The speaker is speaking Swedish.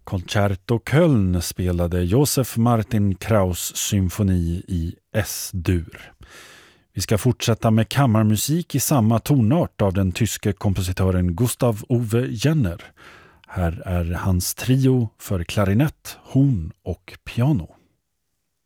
Concerto Köln spelade Josef Martin Kraus symfoni i S-dur. Vi ska fortsätta med kammarmusik i samma tonart av den tyske kompositören Gustav Ove Jenner. Här är hans trio för klarinett, horn och piano.